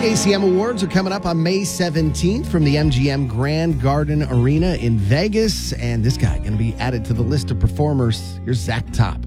ACM Awards are coming up on May 17th from the MGM Grand Garden Arena in Vegas. And this guy going to be added to the list of performers. Here's Zach Top.